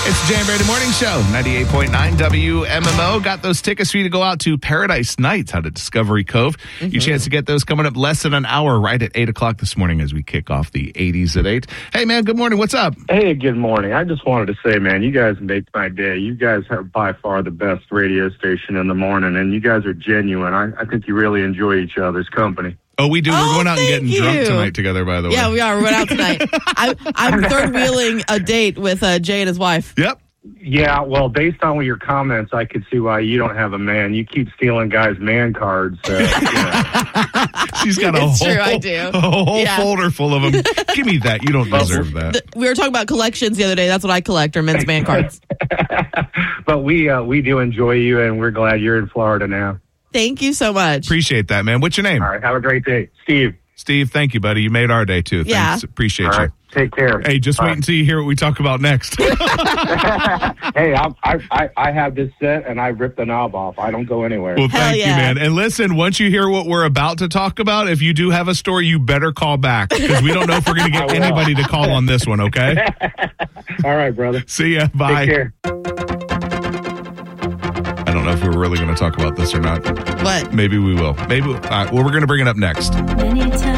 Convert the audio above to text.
It's the Jam Brady Morning Show, 98.9 WMMO. Got those tickets for you to go out to Paradise Nights out at Discovery Cove. Your chance to get those coming up less than an hour right at 8 o'clock this morning as we kick off the 80s at 8. Hey, man, good morning. What's up? Hey, good morning. I just wanted to say, man, you guys make my day. You guys are by far the best radio station in the morning, and you guys are genuine. I think you really enjoy each other's company. Oh, we do. We're going out and getting thank drunk you. tonight together, by the way. Yeah, we are. We're going out tonight. I'm third-wheeling a date with Jay and his wife. Yep. Yeah, well, based on your comments, I could see why you don't have a man. You keep stealing guys' man cards. She's got It's true, I do. a whole Yeah. folder full of them. Give me that. You don't deserve that. We were talking about collections the other day. That's what I collect, are men's man cards. But we do enjoy you, and we're glad you're in Florida now. Thank you so much. Appreciate that, man. What's your name? All right, have a great day. Steve. Steve, thank you, buddy. You made our day, too. Yeah. Thanks. Appreciate All you. right, take care. Hey, just wait until you hear what we talk about next. Hey, I have this set, and I ripped the knob off. I don't go anywhere. Well, Hell thank you, yeah. man. And listen, once you hear what we're about to talk about, if you do have a story, you better call back because we don't know if we're going to get I will. anybody to call on this one, okay? All right, brother. See ya. Bye. Take care. I don't know if we're really going to talk about this or not. What? Maybe we will. Maybe. All right, well, we're going to bring it up next.